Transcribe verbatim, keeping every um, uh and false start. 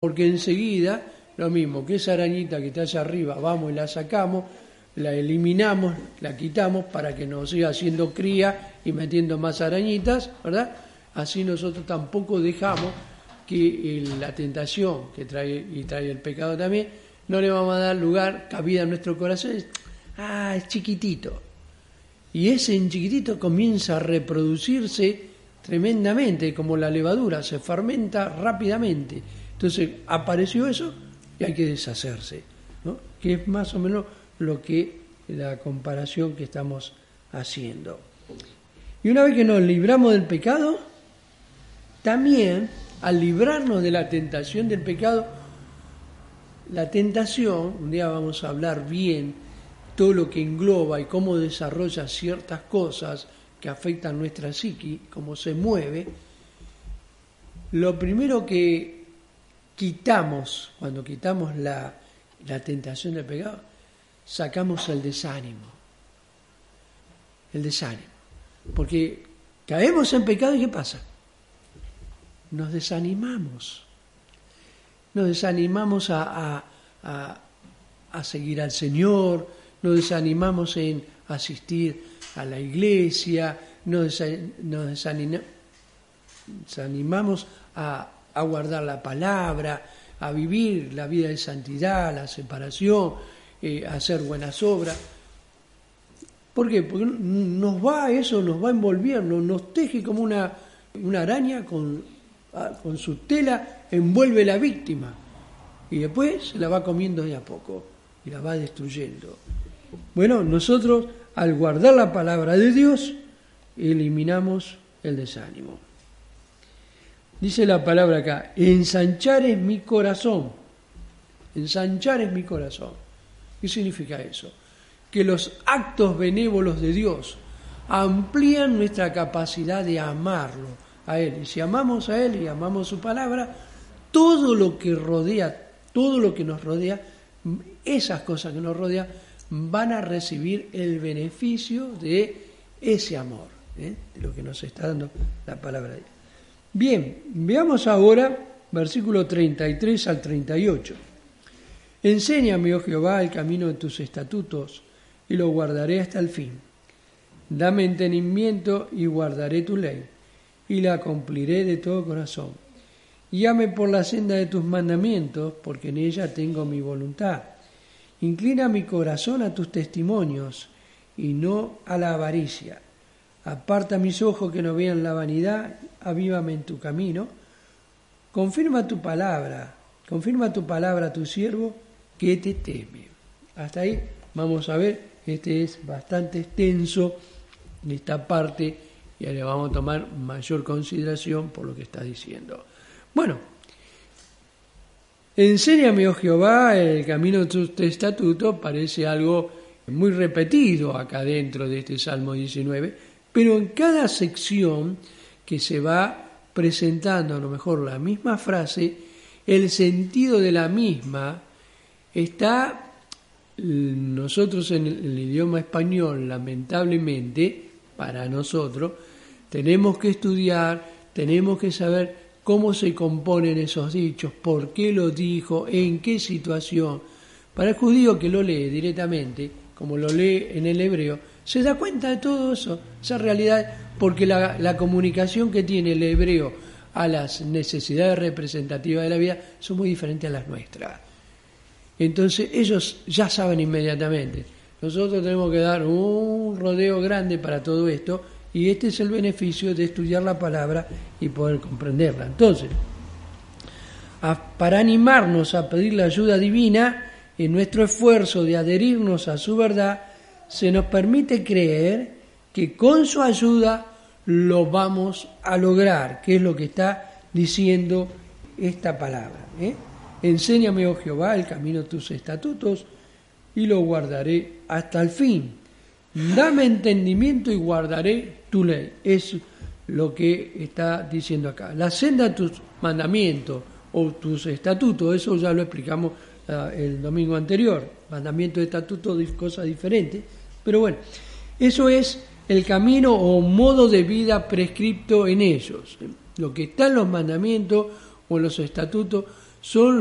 porque enseguida, lo mismo, que esa arañita que está allá arriba, vamos y la sacamos, la eliminamos, la quitamos para que no siga haciendo cría y metiendo más arañitas, ¿verdad? Así nosotros tampoco dejamos que el, la tentación que trae y trae el pecado también, no le vamos a dar lugar, cabida en nuestro corazón. Ah, es chiquitito. Y ese en chiquitito comienza a reproducirse tremendamente, como la levadura, se fermenta rápidamente. Entonces apareció eso y hay que deshacerse, ¿no? Que es más o menos lo que la comparación que estamos haciendo. Y una vez que nos libramos del pecado, también al librarnos de la tentación del pecado, la tentación, un día vamos a hablar bien todo lo que engloba y cómo desarrolla ciertas cosas que afectan nuestra psiqui, cómo se mueve. Lo primero que quitamos, cuando quitamos la, la tentación del pecado, sacamos el desánimo. El desánimo. Porque caemos en pecado y ¿qué pasa? Nos desanimamos. Nos desanimamos a, a, a, a seguir al Señor, nos desanimamos en asistir a la iglesia, nos, nos desanimamos, desanimamos a, a guardar la palabra, a vivir la vida de santidad, la separación, eh, a hacer buenas obras. ¿Por qué? Porque nos va eso, nos va envolviendo, nos teje como una, una araña con, con su tela, envuelve la víctima y después se la va comiendo de a poco y la va destruyendo. Bueno, nosotros al guardar la palabra de Dios eliminamos el desánimo. Dice la palabra acá, ensanchar es mi corazón, ensanchar es mi corazón. ¿Qué significa eso? Que los actos benévolos de Dios amplían nuestra capacidad de amarlo a Él. Y si amamos a Él y amamos su palabra, todo lo que rodea, todo lo que nos rodea, esas cosas que nos rodean, van a recibir el beneficio de ese amor, ¿eh? De lo que nos está dando la palabra de Dios. Bien, veamos ahora versículo treinta y tres al treinta y ocho. Enséñame, oh Jehová, el camino de tus estatutos, y lo guardaré hasta el fin. Dame entendimiento y guardaré tu ley, y la cumpliré de todo corazón. Guíame por la senda de tus mandamientos, porque en ella tengo mi voluntad. Inclina mi corazón a tus testimonios, y no a la avaricia. Aparta mis ojos que no vean la vanidad, avívame en tu camino. Confirma tu palabra, confirma tu palabra a tu siervo, que te teme. Hasta ahí vamos a ver, este es bastante extenso, esta parte, y ahora vamos a tomar mayor consideración por lo que está diciendo. Bueno, enséñame, oh Jehová, el camino de tus estatutos, parece algo muy repetido acá dentro de este Salmo diecinueve, pero en cada sección que se va presentando a lo mejor la misma frase, el sentido de la misma está, nosotros en el idioma español, lamentablemente, para nosotros, tenemos que estudiar, tenemos que saber cómo se componen esos dichos, por qué lo dijo, en qué situación. Para el judío que lo lee directamente, como lo lee en el hebreo, se da cuenta de todo eso, esa realidad, porque la, la comunicación que tiene el hebreo a las necesidades representativas de la vida son muy diferentes a las nuestras. Entonces ellos ya saben inmediatamente. Nosotros tenemos que dar un rodeo grande para todo esto, y este es el beneficio de estudiar la palabra y poder comprenderla. Entonces, a, para animarnos a pedir la ayuda divina, en nuestro esfuerzo de adherirnos a su verdad, se nos permite creer que con su ayuda lo vamos a lograr, que es lo que está diciendo esta palabra, ¿eh? Enséñame, oh Jehová, el camino de tus estatutos, y lo guardaré hasta el fin. Dame entendimiento y guardaré tu ley. Es lo que está diciendo acá. La senda de tus mandamientos o tus estatutos, eso ya lo explicamos uh, el domingo anterior. Mandamiento y estatuto, cosas diferentes. Pero bueno, eso es el camino o modo de vida prescripto en ellos. Lo que está en los mandamientos o en los estatutos son